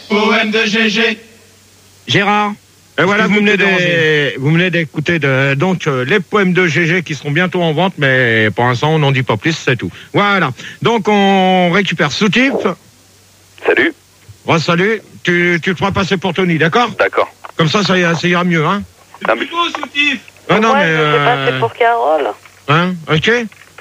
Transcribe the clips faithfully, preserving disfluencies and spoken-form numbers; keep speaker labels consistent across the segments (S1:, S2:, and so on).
S1: poème de Gégé.
S2: Gérard. Et voilà, vous venez, des, vous venez d'écouter de, donc euh, les poèmes de Gégé qui seront bientôt en vente, mais pour l'instant on n'en dit pas plus, c'est tout. Voilà. Donc on récupère Soutif.
S3: Salut.
S2: Bon, salut. Tu, tu te feras passer pour Tony, d'accord?
S3: D'accord.
S2: Comme ça, ça ira, ça ira mieux, hein?
S1: C'est plus beau, Soutif.
S2: Ah non,
S4: Moi,
S2: mais.
S4: je vais
S2: Euh...
S4: passer pour Carole.
S2: Hein? Ok.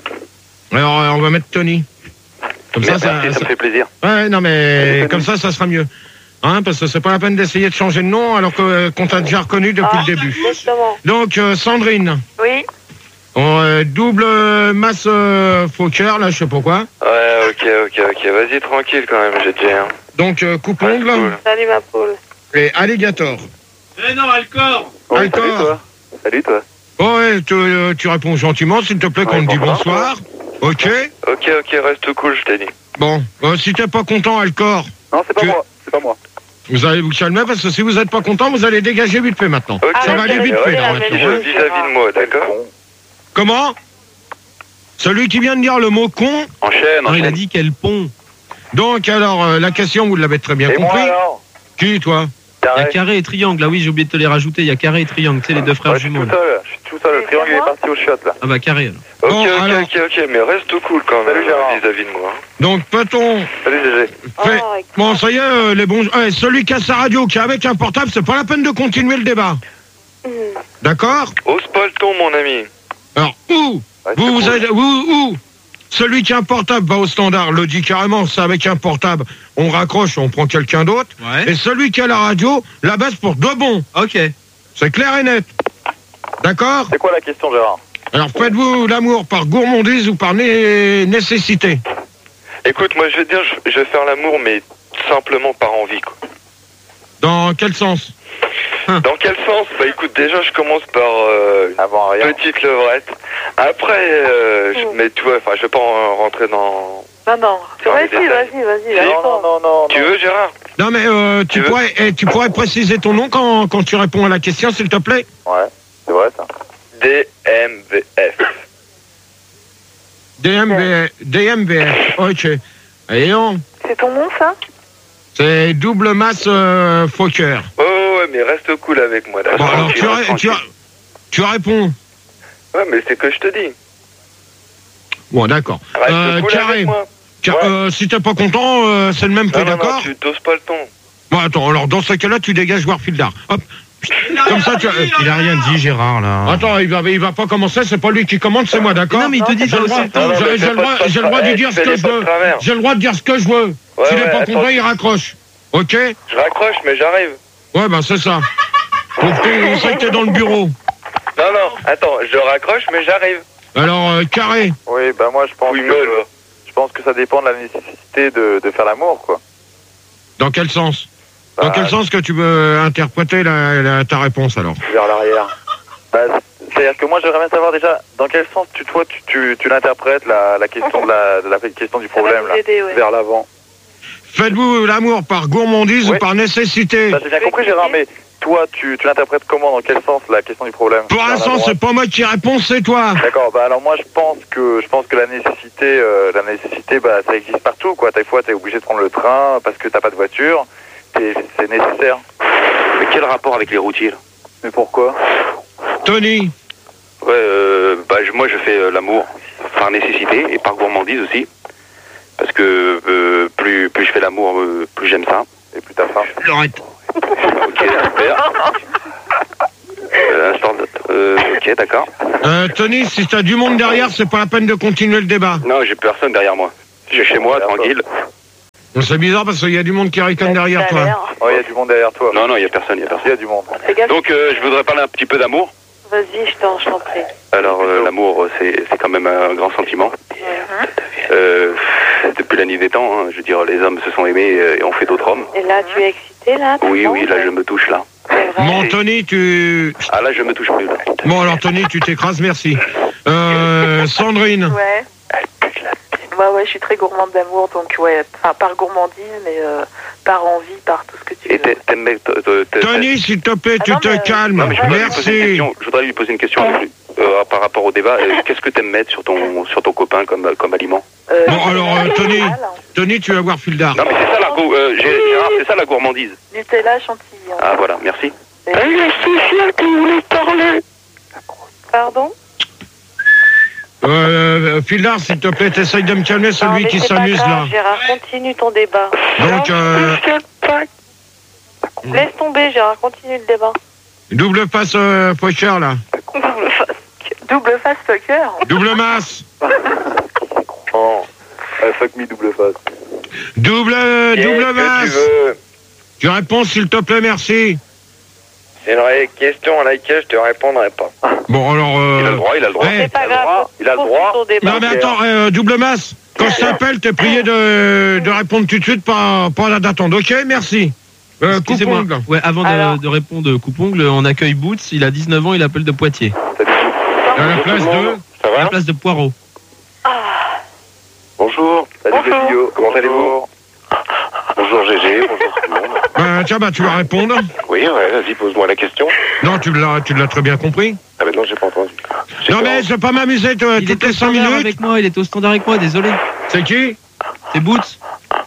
S2: Alors euh, on va mettre Tony. Comme
S3: Merci,
S2: ça, ça,
S3: ça,
S2: ça...
S3: me fait plaisir.
S2: Ouais, non, mais
S3: Allez,
S2: comme ça, ça sera mieux. Hein, parce que c'est pas la peine d'essayer de changer de nom alors que, euh, qu'on t'a déjà reconnu depuis
S4: Ah,
S2: le début.
S4: Exactement.
S2: Donc, euh, Sandrine,
S4: Oui.
S2: on, euh, double masse euh, Fokker, là, je sais pas quoi.
S3: Ouais, ok, ok, ok. Vas-y, tranquille quand même, j'ai déjà un.
S2: Donc, euh, coupe-ongle
S3: Ouais, cool.
S4: Salut ma poule.
S2: et alligator.
S1: Eh non, Alcor.
S3: Oui,
S2: Alcor.
S3: salut toi. Salut toi.
S2: Oh, ouais, tu, euh, tu réponds gentiment, s'il te plaît, qu'on
S3: Ouais,
S2: te dit
S3: bonsoir.
S2: bonsoir. Ok.
S3: Ok, ok, reste cool, je t'ai dit.
S2: Bon, euh, si t'es pas content, Alcor,
S3: Non, c'est pas
S2: Tu-
S3: moi, c'est pas moi.
S2: vous allez vous calmer parce que si vous êtes pas content, vous allez dégager vite fait maintenant.
S3: Ok,
S2: Ça va aller vite fait, là,
S3: Dis
S2: maintenant.
S3: vis-à-vis de moi, d'accord?
S2: Comment? Celui qui vient de dire le mot con.
S3: Enchaîne,
S5: Non, il a
S3: enchaîne.
S5: dit quel pont.
S2: Donc, alors, euh, la question, vous l'avez très bien
S3: Et moi
S2: compris.
S3: alors?
S2: Qui, toi?
S5: Il y a
S3: Carré.
S5: carré et triangle. Ah oui, j'ai oublié de te les rajouter. Il y a carré et triangle. Tu sais, les deux frères
S3: Ouais, je suis
S5: jumeaux.
S3: tout
S5: là.
S3: seul, je suis tout seul, le triangle il est parti au shot là.
S5: Ah bah carré. alors.
S3: Ok,
S2: Bon,
S3: ok,
S2: alors.
S3: ok, ok, mais reste cool quand même.
S6: Salut, Gérard.
S3: Vis-à-vis de moi.
S2: Donc, peut-on...
S3: Salut Gégé.
S2: fait-
S4: Oh, avec-
S2: Bon, ça y est, euh, les bons... Eh, celui qui a sa radio, qui est avec un portable, c'est pas la peine de continuer le débat.
S4: Hmm.
S2: D'accord?
S3: Ose pas le ton, mon ami.
S2: Alors, où?
S3: Ouais,
S2: Vous,
S3: c'est
S2: vous
S3: cool.
S2: êtes... Où, où? Celui qui a un portable va au standard, le dit carrément, c'est avec un portable, on raccroche, on prend quelqu'un d'autre.
S5: Ouais.
S2: Et celui qui a la radio, la baisse pour de bon.
S5: Ok.
S2: C'est clair et net. D'accord?
S6: C'est quoi la question, Gérard?
S2: Alors, faites-vous l'amour par gourmandise ou par né- nécessité?
S3: Écoute, moi je vais te dire, je je vais faire l'amour, mais simplement par envie, quoi.
S2: Dans quel sens?
S3: Dans quel sens? Bah écoute, déjà je commence par euh,
S6: Avant rien.
S3: une petite levrette. Après, euh, je,
S4: Mm.
S3: mais tu vois, enfin, je vais pas en rentrer dans...
S4: Non, non.
S3: Dans les
S4: Vas-y,
S3: détails.
S4: vas-y, vas-y.
S3: Si.
S6: Non, non, non, non.
S3: Tu
S6: non.
S3: veux, Gérard?
S2: Non, mais euh, tu,
S3: Tu veux
S2: pourrais, eh, tu pourrais préciser ton nom quand, quand tu réponds à la question, s'il te plaît?
S6: Ouais, c'est vrai ça.
S3: D M V F.
S2: D M B, D M B F, ok. Et non,
S4: C'est ton nom, ça?
S2: c'est double masse euh, Fokker.
S3: Oh ouais, mais reste cool avec moi,
S2: Bon,
S3: d'accord?
S2: alors tu,
S3: Tranquille,
S2: ré- tu,
S3: tranquille.
S2: tu réponds.
S3: Ouais, mais c'est que je te dis.
S2: Bon, d'accord.
S3: Reste
S2: Euh,
S3: cool
S2: carré.
S3: avec moi.
S2: Car-
S3: Ouais.
S2: euh, si t'es pas content, euh, c'est le même prix,
S3: Non, non, non,
S2: d'accord?
S3: tu doses pas le ton.
S2: Bon, attends, alors dans ce cas-là, tu dégages Warfieldar. Hop. Comme ça, tu...
S5: Il a rien dit, Gérard, là.
S2: Attends, il va, il va pas commencer, c'est pas lui qui commande, c'est moi, d'accord?
S5: Non, mais il te dit
S2: J'ai le droit,
S5: c'est
S3: Non, non,
S2: j'ai-
S3: mais
S2: j'ai
S3: fais
S2: le
S3: pas
S2: droit,
S3: de pas
S2: j'ai le droit de
S3: travers.
S2: dire ce
S3: Fais-les
S2: que je
S3: pas de
S2: veux.
S3: travers.
S2: J'ai le droit de dire ce que je veux.
S3: Ouais,
S2: S'il est
S3: ouais,
S2: pas content,
S3: attends.
S2: il raccroche. Ok?
S3: Je raccroche, mais j'arrive.
S2: Ouais, ben c'est ça. Donc tu sais que t'es dans le bureau.
S3: Non, non, attends, je raccroche, mais j'arrive.
S2: Alors, euh, carré.
S6: Oui, bah moi je pense
S3: Oui,
S6: que
S3: meule, va.
S6: je pense que ça dépend de la nécessité de, de faire l'amour, quoi.
S2: Dans quel sens? Dans
S6: Bah,
S2: quel sens que tu veux interpréter la, la- ta réponse, alors?
S6: Vers l'arrière. Bah, c'est-à-dire que moi j'aimerais bien savoir déjà dans quel sens tu toi tu, tu, tu l'interprètes la, la question de la, de la question du
S4: Ça va
S6: problème
S4: nous
S6: là.
S4: aider, ouais.
S6: Vers l'avant.
S2: Faites-vous l'amour par gourmandise
S6: Oui.
S2: ou par nécessité?
S6: Bah, j'ai bien compris Gérard, mais toi tu, tu l'interprètes comment, dans quel sens la question du problème?
S2: Pour
S6: Vers la
S2: l'instant,
S6: droite.
S2: c'est pas moi qui réponds, c'est toi.
S6: D'accord, bah alors moi je pense que je pense que la nécessité euh, la nécessité bah ça existe partout quoi. Des fois t'es obligé de prendre le train parce que t'as pas de voiture, T'es- c'est nécessaire.
S3: Mais quel rapport avec les routiers, là?
S6: Mais pourquoi?
S2: Tony,
S3: Ouais, euh, bah, je- moi je fais euh, l'amour par nécessité et par gourmandise aussi. Parce que euh, plus, plus je fais l'amour, euh, plus j'aime ça.
S6: Et plus t'as faim.
S2: Lorette.
S3: Ok, super. Euh, instant de- euh, ok, d'accord.
S2: Euh, Tony, si t'as du monde derrière, c'est pas la peine de continuer le débat.
S3: Non, j'ai personne derrière moi. Je suis chez moi, tranquille.
S2: Bon, c'est bizarre parce qu'il y a du monde qui ricane derrière
S4: Ça a
S2: toi.
S4: l'air.
S6: Oh, il y a du monde derrière toi.
S3: Non, non, il n'y a personne, il n'y a
S6: Il
S3: personne.
S6: y a du monde.
S4: Fais gaffe.
S3: Donc, euh, je voudrais parler un petit peu d'amour.
S4: Vas-y, je t'en, je t'en prie.
S3: Alors, euh, l'amour, euh, c'est c'est quand même un grand sentiment.
S4: Mhm.
S3: Euh, depuis la nuit des temps, hein, je veux dire, les hommes se sont aimés euh, et ont fait d'autres hommes.
S4: Et là, tu es excité, là?
S3: Oui,
S4: tout le
S3: oui,
S4: monde
S3: là, je me touche, là.
S4: C'est vrai.
S2: Bon, Tony, tu...
S3: Ah, là, je me touche plus, là.
S2: Bon, alors, Tony, tu t'écrases, merci. Euh, Sandrine.
S4: Ouais. Ouais, ouais, je suis très gourmande d'amour, donc ouais, enfin, par gourmandise, mais euh, par envie, par tout ce que tu
S3: Et
S4: veux.
S3: t'aimes- t'aimes... t'aimes- t'aimes-
S2: Tony, s'il te plaît,
S4: Ah
S2: tu
S4: non,
S2: te
S4: mais-
S2: calmes.
S3: Non, mais je voudrais lui poser une
S2: Merci.
S3: question. Je voudrais lui poser une question. avec lui. euh, par rapport au débat, euh, qu'est-ce que t'aimes mettre sur ton, sur ton copain comme, comme aliment?
S4: Euh,
S2: Bon, alors, euh, Tony,
S4: Nutella,
S2: Tony, tu vas voir Fildar.
S3: Non, mais c'est ça la, go- euh, Gé- Gérard, c'est ça la gourmandise.
S4: Nutella chantilly.
S3: Ah, voilà, merci.
S4: Et- Pardon?
S2: Euh, Fildar, s'il te plaît, t'essayes de me calmer
S4: Non,
S2: celui
S4: mais
S2: qui
S4: c'est pas
S2: s'amuse
S4: grave,
S2: là.
S4: Gérard, continue ton débat.
S2: Donc, euh,
S4: Laisse tomber, Gérard, continue le débat.
S2: double passe euh, poker là.
S4: Double face. Double face fucker.
S2: Double masse.
S6: Oh. Ouais, fuck me, double face.
S2: Double, euh, double
S7: Qu'est-ce que tu
S2: masse.
S7: veux?
S2: Tu réponds s'il te plaît, merci.
S7: C'est une vraie question à laquelle je te répondrai pas.
S2: Bon, alors...
S3: Il a le
S2: Euh...
S3: droit, il a le droit.
S2: Ouais.
S4: C'est pas
S6: Il a le
S4: grave.
S6: droit, il a le
S4: continue
S6: droit.
S4: ton débat.
S2: Non mais attends, euh, double masse. Quand je t'appelle, t'es prié de, de répondre tout de suite, pas, pas la d'attendre. Ok, merci. Euh,
S5: Excusez-moi.
S2: coupe-ongle.
S5: Ouais, avant de,
S4: Alors.
S5: de répondre coupongle, on accueille Boots, il a dix-neuf ans, il appelle de Poitiers.
S2: À la place de...
S7: Ça
S5: À la
S7: va?
S5: place de Poirot.
S7: Bonjour.
S6: Salut
S4: Bonjour.
S6: les filles.
S7: Comment allez-vous? Bonjour Gégé, bonjour tout le monde.
S2: Bah, tiens, bah tu vas répondre.
S7: Oui, ouais, vas-y, pose-moi la question.
S2: Non, tu l'as, tu l'as très bien compris.
S7: Ah ben non, j'ai pas entendu. J'ai
S2: Non
S7: pas-
S2: mais je vais pas m'amuser euh,
S5: Il
S2: toutes
S5: est
S2: les
S5: au
S2: cinq
S5: standard
S2: minutes.
S5: avec moi, il est au standard avec moi, désolé.
S2: C'est qui?
S5: C'est Boots.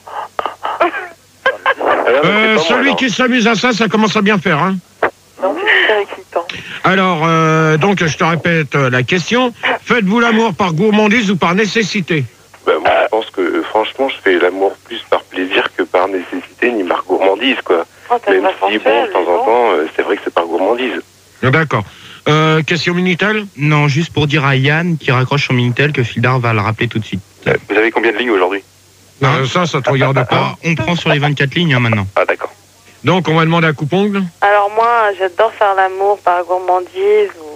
S7: Ah non, mais
S2: euh,
S7: c'est pas moi,
S2: Celui
S7: alors.
S2: qui s'amuse à ça, ça commence à bien faire. Hein.
S4: Non, c'est super excitant.
S2: Alors, euh, donc, je te répète euh, la question. Faites-vous l'amour par gourmandise ou par nécessité?
S7: Bah, moi, je pense que euh, franchement, je fais l'amour plus par plaisir que par nécessité, ni par gourmandise, quoi.
S4: Oh, t'as une
S7: Même
S4: voix
S7: si, bon,
S4: sensuelle,
S7: de temps
S4: dis
S7: en
S4: donc.
S7: temps, euh, c'est vrai que c'est par gourmandise.
S2: D'accord. Euh, question Minitel?
S8: Non, juste pour dire à Yann qui raccroche son Minitel que Fildar va le rappeler tout de suite.
S3: Euh, Vous avez combien de lignes aujourd'hui?
S2: Euh, ça, ça te regarde pas.
S8: Ah, on prend sur les vingt-quatre lignes hein, maintenant.
S3: Ah, d'accord.
S2: Donc, on va demander à coupongle.
S4: Alors moi, j'adore faire l'amour par gourmandise. Ou...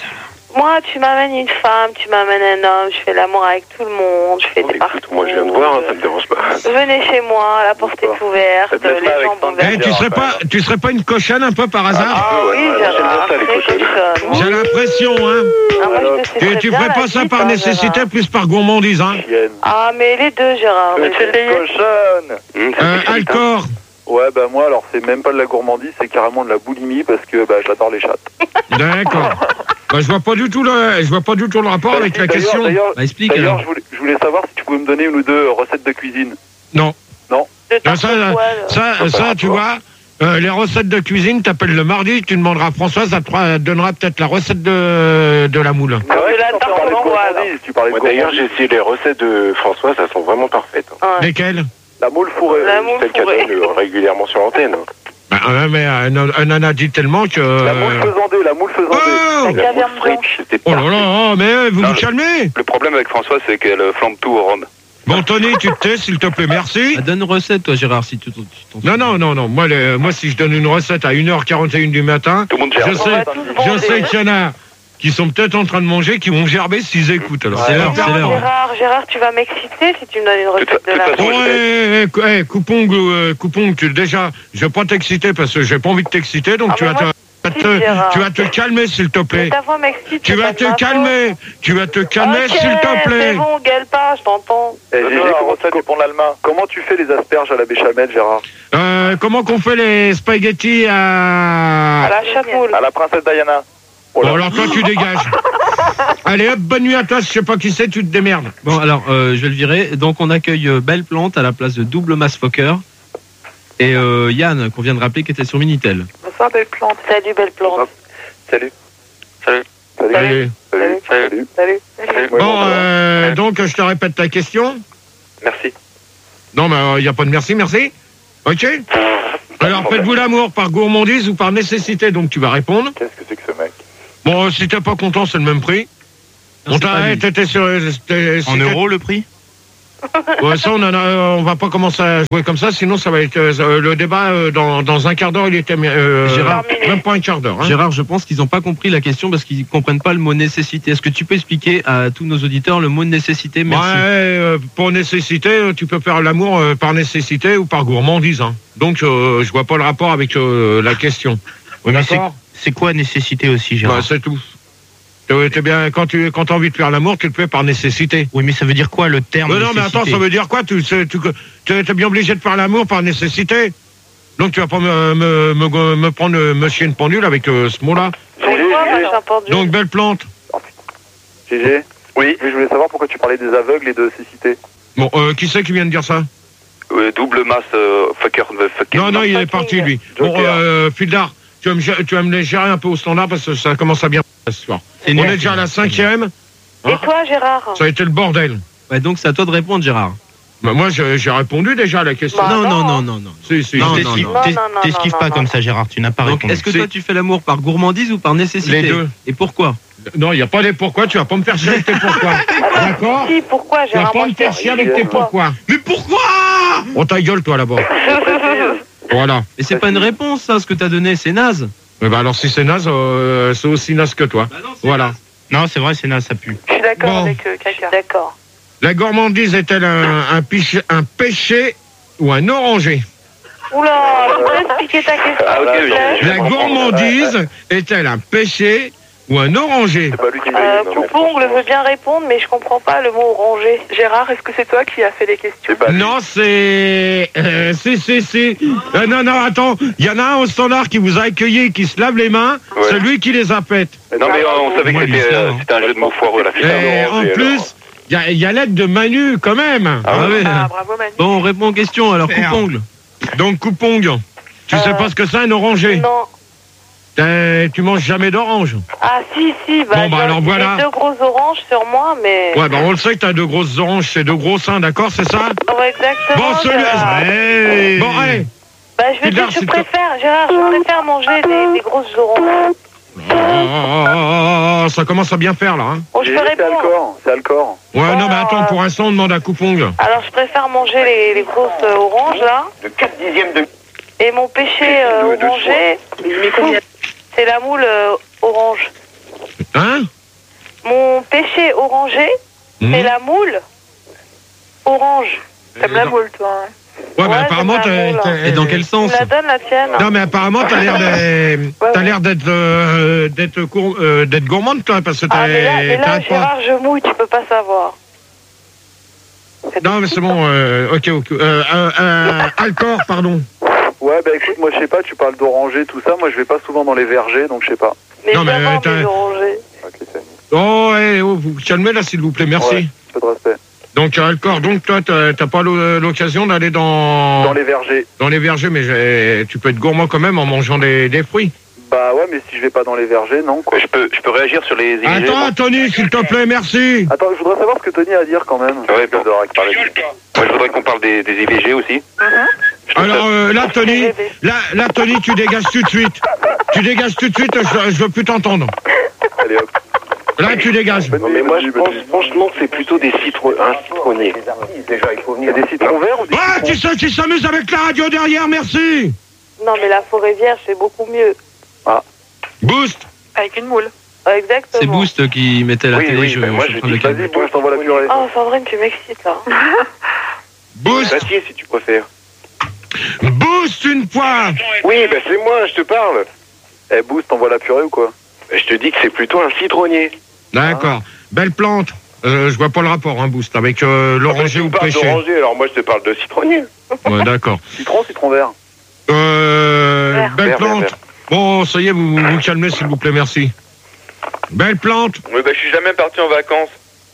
S4: Moi, tu m'amènes une femme, tu m'amènes un homme, je fais l'amour avec tout le monde, je fais
S7: Oh,
S4: des
S7: écoute,
S4: parties.
S7: moi, je viens de voir, hein, ça me dérange pas.
S4: Venez chez moi, la porte est ouverte,
S6: Ça te laisse
S4: les
S6: pas avec
S4: jambes
S6: Sandra.
S2: Eh,
S4: ouvertes.
S2: tu serais pas, tu serais pas une cochonne un peu par hasard?
S4: Ah
S7: peu, ouais,
S4: oui,
S7: ouais,
S4: Gérard,
S7: j'aime bien ça, les
S4: très
S7: cochonnes.
S4: cochonne.
S2: J'ai l'impression, hein.
S4: Ah, moi, je te sais
S2: Tu,
S4: très
S2: tu
S4: bien
S2: ferais
S4: la
S2: pas ça
S4: suite,
S2: par
S4: hein,
S2: nécessité,
S4: Gérard.
S2: plus par gourmandise, hein.
S6: Chienne.
S4: Ah, mais les deux, Gérard. mais je vais payer.
S6: Cochonne.
S3: Hum, ça
S2: Euh,
S3: fait vite, hein.
S2: Alcor.
S6: Ouais, bah moi, alors, c'est même pas de la gourmandise, c'est carrément de la boulimie parce que bah, j'adore les chattes.
S2: D'accord. Bah, je vois pas du tout le, je vois pas du tout le rapport avec la
S6: D'ailleurs-
S2: question.
S6: D'ailleurs,
S5: Bah, explique
S6: d'ailleurs,
S5: alors.
S6: je voulais, je voulais savoir si tu pouvais me donner une ou deux recettes de cuisine.
S2: Non.
S4: De
S2: Non,
S4: tarte
S2: ça,
S4: au poil.
S2: ça, ça, tu vois, euh, les recettes de cuisine, t'appelles le mardi, tu demanderas à Françoise, elle te fera- elle te donnera peut-être la recette de, de la moule.
S4: Ah,
S6: Ouais,
S4: de la
S6: tu
S4: tarte
S6: parlais de
S4: au poil.
S6: gourmandise, tu parlais de
S7: Moi, d'ailleurs,
S6: gourmandise.
S7: j'ai essayé les recettes de Françoise, elles sont vraiment parfaites. hein.
S4: Ouais.
S2: Lesquelles?
S6: La moule fourrée.
S4: La moule
S7: Celles qu'elle
S4: fourrée.
S7: donne euh, régulièrement sur l'antenne. hein.
S2: Bah, ouais, mais elle, en- elle en a dit tellement que...
S6: La moule faisandée, la moule faisandée.
S2: Oh,
S4: La
S7: La
S4: caverne
S7: moule frite,
S4: blanche.
S7: c'était
S2: oh là
S7: parfait.
S2: là, oh, mais euh, vous
S3: Non,
S2: vous
S3: le-
S2: calmez.
S3: Le problème avec François, c'est qu'elle flambe tout au rhum.
S2: Bon, Tony, tu te tais, s'il te plaît, merci.
S5: Ah, donne une recette, toi, Gérard, si tu tu t'en
S2: Non, non, non, non. Moi, les- moi, si je donne une recette à une heure quarante et une du matin,
S3: Tout le monde
S2: je
S3: gère.
S4: On
S2: sais,
S4: va tous
S2: je
S4: bander.
S2: sais qu'il y en a qui sont peut-être en train de manger, qui vont gerber s'ils écoutent. Alors.
S5: C'est
S6: Ouais.
S5: l'heure, c'est
S4: Non,
S5: l'heure.
S4: Gérard, Gérard, tu vas m'exciter si tu me donnes une recette
S3: toute
S4: de la
S3: façon,
S2: Bon,
S3: je
S2: eh, eh, cou- eh, coupon, euh, coupon, tu, déjà, je vais pas t'exciter parce que j'ai pas envie de t'exciter, donc
S4: Ah,
S2: tu,
S4: mais
S2: vas
S4: moi,
S2: te,
S4: si,
S2: te-
S4: Gérard.
S2: tu vas te calmer, s'il te
S4: Mais
S2: plaît.
S4: ta voix m'excite.
S2: Tu
S4: c'est
S2: vas
S4: pas de
S2: te
S4: ma
S2: calmer, tu vas te
S4: faute.
S2: calmer,
S4: Ok,
S2: s'il te plaît.
S4: C'est bon, gueule pas, je t'entends.
S6: Eh, Gégé,
S7: Alors,
S6: comment,
S7: recette
S6: tu,
S7: du pont de l'Allemagne.
S6: comment tu fais les asperges à la béchamel, Gérard?
S2: Euh, comment qu'on fait les spaghettis à...
S4: À la chapeau.
S6: À la princesse Diana. Oh là.
S2: Bon, alors toi, tu dégages. Allez, hop, bonne nuit à toi, je sais pas qui c'est, tu te démerdes.
S5: Bon, alors, euh, je vais le virer. Donc, on accueille euh, Belle Plante à la place de Double Mass Fokker. Et euh, Yann, qu'on vient de rappeler, qui était sur Minitel.
S4: Bonsoir, belle plante. Salut, belle plante.
S7: Salut.
S6: Salut.
S2: Allez.
S4: Salut.
S6: Salut.
S4: Salut. Salut.
S6: Ouais,
S2: Bon,
S6: bon,
S2: euh, donc, je te répète ta question.
S7: Merci.
S2: Non, mais il n'y a pas de merci, merci. Ok. Alors, faites-vous l'amour par gourmandise ou par nécessité? Donc, tu vas répondre.
S6: Qu'est-ce que c'est que ce mec?
S2: Bon, si t'es pas content, c'est le même prix.
S5: Non,
S2: On
S5: c'est pas
S2: t'a,
S5: lui.
S2: t'étais sur, t'es- si
S8: En
S2: t'es-
S8: euros le prix?
S2: Ouais, ça, on en a, on va pas commencer à jouer comme ça, sinon ça va être euh, le débat euh, dans, dans un quart d'heure, il était euh,
S5: Gérard.
S2: même pas un quart d'heure. Hein.
S5: Gérard, je pense qu'ils n'ont pas compris la question parce qu'ils comprennent pas le mot nécessité. Est-ce que tu peux expliquer à tous nos auditeurs le mot nécessité?
S2: Ouais,
S5: Merci.
S2: euh, pour nécessité, euh, tu peux faire l'amour euh, par nécessité ou par gourmandise. Hein. Donc, euh, je vois pas le rapport avec euh, la question.
S8: Oui, mais c'est,
S2: D'accord.
S8: c'est quoi nécessité aussi, Gérard?
S2: Bah, c'est tout. T'es, t'es bien, quand tu quand t'as envie de faire l'amour, tu le fais par nécessité.
S8: Oui, mais ça veut dire quoi le terme
S2: Mais non, mais
S8: nécessité?
S2: attends, ça veut dire quoi? Tu sais, tu, tu es bien obligé de faire l'amour par nécessité. Donc tu vas pas me, me, me, me prendre, me chier une pendule avec euh, ce mot-là.
S4: Donc, quoi, moi, j'importe
S2: Donc, belle plante.
S6: Oh G G.
S3: Oui.
S6: Je voulais savoir pourquoi tu parlais des aveugles et de cécité.
S2: Bon, euh, qui c'est qui vient de dire ça?
S3: Euh, double masse euh, fucker, euh, fucker.
S2: Non, non, il est parti, lui. Bon,
S6: Joker.
S2: euh, Fildar, tu vas, me, gé- tu vas me les gérer un peu au standard parce que ça commence à bien ce soir.
S8: C'est
S2: On
S8: nul,
S2: est
S8: c'est
S2: déjà à la
S8: nul, c'est
S2: cinquième.
S4: Et toi, Gérard?
S2: Ça a été le bordel.
S5: Ouais, donc c'est à toi de répondre, Gérard.
S2: Bah, moi, je- j'ai répondu déjà à la question.
S4: Bah,
S5: non, non,
S4: non.
S5: non, non, non.
S2: Si, si.
S5: Non,
S2: si.
S5: non,
S8: T'esquives
S5: non.
S8: t'es-
S4: Non, non,
S8: t'esquives
S4: non,
S8: pas
S4: non,
S8: comme
S4: non.
S8: ça, Gérard. Tu n'as pas
S5: Donc,
S8: répondu.
S5: est-ce que
S2: C'est-
S5: toi, tu fais l'amour par gourmandise ou par nécessité?
S2: Les deux.
S5: Et pourquoi?
S2: Non, il n'y a pas des pourquoi, tu vas pas me faire chier avec tes pourquoi. D'accord?
S4: Si, pourquoi,
S2: Tu vas
S4: Gérard?
S2: pas
S4: Moi,
S2: me
S4: je
S2: faire
S4: te-
S2: chier avec tes pourquoi.
S5: Mais pourquoi?
S2: On ta gueule, toi, là-bas. Voilà.
S5: Mais c'est pas une réponse, ça, ce que t'as donné, c'est naze.
S2: Eh ben, alors, si c'est naze, euh, c'est aussi naze que toi.
S5: Bah non, c'est
S2: Voilà.
S5: naze.
S8: Non, c'est vrai, c'est naze, ça pue.
S4: Je suis d'accord
S2: Bon.
S4: avec euh, quelqu'un. D'accord.
S2: La gourmandise est-elle un, un, piche- un péché ou un oranger?
S4: Oula, tu peux expliquer ta question,
S3: Ah, ok,
S4: s'il te plaît?
S3: je-
S2: La gourmandise est-elle un péché ou un oranger?
S6: C'est pas lui qui me
S4: Euh,
S6: l'a dit, non.
S4: Coupongle veut bien répondre, mais je comprends pas le mot orangé. Gérard, est-ce que c'est toi qui as fait les questions?
S6: C'est pas lui.
S2: Non, c'est... Euh, si, si, si. Euh, non, non, attends. Il y en a un au standard qui vous a accueilli, qui se lave les mains.
S3: Ouais.
S2: C'est lui qui les a faites.
S3: Non, mais euh, on savait
S8: Moi,
S3: que c'était
S8: l'histoire,
S3: euh,
S8: hein.
S3: c'était un jeu de mots foireux, la fille.
S2: Et en plus, il y a, il y a l'aide de Manu, quand même.
S5: Ah ouais.
S4: Ah, bravo, Manu.
S5: Bon, on répond aux questions, alors
S8: Merde.
S5: coupongle.
S2: Donc, coupong. Tu sais
S4: Euh,
S2: pas ce que c'est, un oranger?
S4: Non.
S2: T'es- Tu manges jamais d'orange?
S4: Ah, si, si, bah,
S2: Bon, bah,
S4: j'ai
S2: alors, voilà.
S4: deux grosses oranges sur moi, mais...
S2: Ouais, bah on le sait que t'as deux grosses oranges, c'est deux gros seins, d'accord, c'est ça?
S4: Ouais, exactement.
S2: Bon, celui...
S4: Gérard.
S8: Hey.
S2: Bon, allez.
S4: Bah, je veux
S2: Fildar,
S4: dire, je
S2: s'il te-
S4: préfère, Gérard, je préfère manger des, des grosses oranges.
S2: Oh, oh, oh, oh, oh, ça commence à bien faire, là. Hein.
S4: Bon, je
S6: G
S4: peux
S6: G, c'est
S4: répondre.
S6: Alcor. C'est Alcor.
S2: Ouais,
S4: Oh.
S2: non, mais attends, pour l'instant, on demande à Coupong.
S4: Alors, je préfère manger les, les grosses euh, oranges, là.
S3: De quatre dixièmes de...
S4: Et mon péché euh,
S3: De- de
S4: orangé, c'est la moule euh, orange.
S2: Hein?
S4: Mon péché orangé,
S2: Mhm.
S4: c'est la moule orange.
S2: T'aimes la
S4: moule, toi.
S2: Ouais, mais
S4: Ouais,
S2: apparemment,
S4: c'est
S2: t'es...
S4: la moule.
S2: t'es-
S5: Et dans quel
S4: Tu
S5: sens?
S4: me la donnes, la tienne?
S2: Non, mais apparemment, t'as l'air d'être... T'as l'air d'être... euh, d'être gour- euh, d'être gourmande, toi, parce que t'es...
S4: Ah, mais là, mais là
S2: t'arrêtes pas.
S4: Gérard, je mouille, tu peux pas savoir.
S2: Non, mais c'est bon, euh, ok, ok. Euh, euh, euh, Alcor, pardon.
S6: Ouais, bah écoute, moi je sais pas, tu parles d'oranger, tout ça. Moi je vais pas souvent dans les vergers, donc je sais pas.
S4: Mais
S2: Non, mais,
S4: vraiment,
S2: t'as-
S4: mes orangés.
S6: Ok, c'est
S2: Oh, eh, oh, vous calmez, là, s'il vous plaît, merci.
S6: Ouais. Peu de respect.
S2: Donc, euh, Alcor, donc, toi, t'as t'as pas l'o- l'occasion d'aller dans...
S6: Dans les vergers.
S2: dans les vergers, mais j'ai- tu peux être gourmand quand même en mangeant des, des fruits.
S6: Bah ouais, mais si je vais pas dans les vergers, non quoi.
S3: Je peux, je peux réagir sur les I V G?
S2: Attends,
S3: moi
S2: Tony, s'il te plaît, merci.
S6: Attends, je voudrais savoir ce que Tony a à dire quand même.
S3: Ouais, bon.
S6: De parler.
S3: Moi, je voudrais qu'on parle des, des I V G aussi. Je trouve
S2: Alors
S3: ça-
S2: euh, là, Tony, là, là, Tony, tu dégages tout de suite. Tu dégages tout de suite, je, je veux plus t'entendre.
S6: Allez hop.
S2: Là, tu dégages.
S7: Non, mais moi, je pense franchement que c'est plutôt des citron... un citronnier.
S6: Il y a des citrons verts ou des
S2: Ah,
S6: citrons...
S2: qui c'est qui s'amuse avec la radio derrière, merci.
S4: Non, mais la forêt vierge, c'est beaucoup mieux.
S2: Boost.
S4: Avec une moule. Ouais, exactement.
S5: C'est Boost qui mettait la
S7: Oui,
S5: télé,
S7: oui,
S5: je,
S7: mais moi,
S5: je suis en
S7: je
S5: train de
S7: dis,
S5: le
S6: Vas-y, bon, je t'envoie la purée.
S4: Oh, Sandrine, tu m'excites, là.
S2: Boost.
S7: Papier, si tu préfères.
S2: Boost une fois.
S7: Oui, bah c'est moi, je te parle.
S6: Eh, Boost, t'envoies la purée ou quoi?
S7: Bah, je te dis que c'est plutôt un citronnier.
S2: D'accord. Belle plante. Euh, je vois pas le rapport, hein, Boost, avec euh,
S7: Ah, bah,
S2: l'oranger
S7: tu
S2: ou
S7: me
S2: le
S7: parles
S2: pêcher.
S7: d'oranger, alors moi, je te parle de citronnier.
S2: Ouais, d'accord.
S6: Citron, citron vert.
S2: Euh,
S4: Vert.
S2: belle
S7: Vert, vert,
S2: plante.
S7: vert.
S2: Bon, ça y est, vous vous calmez, s'il vous plaît, merci. Belle plante.
S3: Oui, bah, je suis jamais parti en vacances.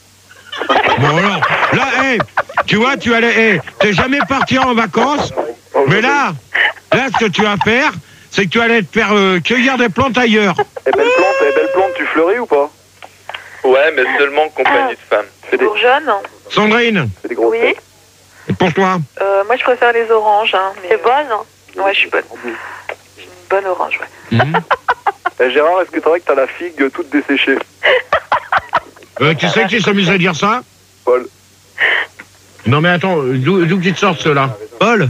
S2: Bon alors, là, hé, tu vois, tu allais, hé, t'es jamais parti en vacances, mais là, là, ce que tu vas faire, c'est que tu allais te faire euh, cueillir des plantes ailleurs.
S6: Eh, belle plante, eh, belle plante, tu fleuris ou pas?
S3: Ouais, mais seulement en compagnie de femmes.
S6: Fais des,
S4: Bourgeonne.
S2: Sandrine,
S6: fais des grosses
S4: Oui.
S6: têtes.
S2: et pour toi,
S4: Euh, moi, je préfère les oranges. Hein, c'est bonne, hein? Ouais, je suis bonne. J'ai une bonne orange, ouais.
S6: Eh, Gérard, est-ce que c'est vrai que t'as la figue toute desséchée?
S2: euh, tu sais qui s'amuse à dire ça?
S6: Paul.
S2: Non mais attends, d'où d'où qu'ils te sortent ceux-là?
S5: Paul